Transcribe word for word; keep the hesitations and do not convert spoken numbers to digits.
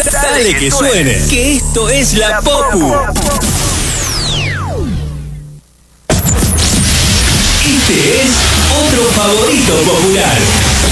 Dale que suene, que esto es La Popu. Este es otro favorito popular.